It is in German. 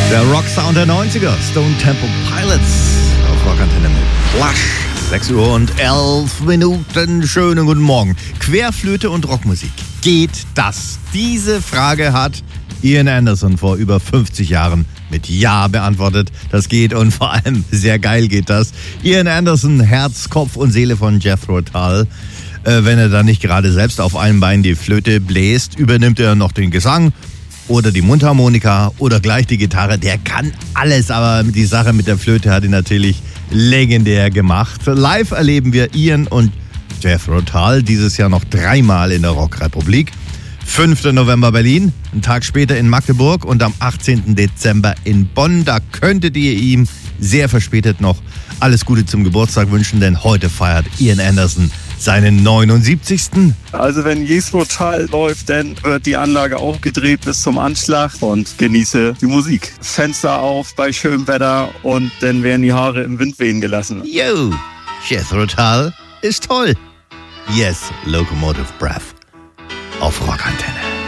Der Rocksound der 90er, Stone Temple Pilots auf Rockantenne mit Plush. 6 Uhr und 11 Minuten, schönen guten Morgen. Querflöte und Rockmusik, geht das? Diese Frage hat Ian Anderson vor über 50 Jahren mit Ja beantwortet. Das geht und vor allem sehr geil geht das. Ian Anderson, Herz, Kopf und Seele von Jethro Tull. Wenn er dann nicht gerade selbst auf einem Bein die Flöte bläst, übernimmt er noch den Gesang oder die Mundharmonika oder gleich die Gitarre. Der kann alles, aber die Sache mit der Flöte hat ihn natürlich legendär gemacht. Live erleben wir Ian und Jethro Tull dieses Jahr noch 3-mal in der Rockrepublik. 5. November Berlin, einen Tag später in Magdeburg und am 18. Dezember in Bonn. Da könntet ihr ihm sehr verspätet noch alles Gute zum Geburtstag wünschen, denn heute feiert Ian Anderson seinen 79. Also wenn Jethro Tull läuft, dann wird die Anlage aufgedreht bis zum Anschlag und genieße die Musik. Fenster auf bei schönem Wetter und dann werden die Haare im Wind wehen gelassen. Yo, Jethro Tull ist toll. Yes, Locomotive Breath auf Rockantenne.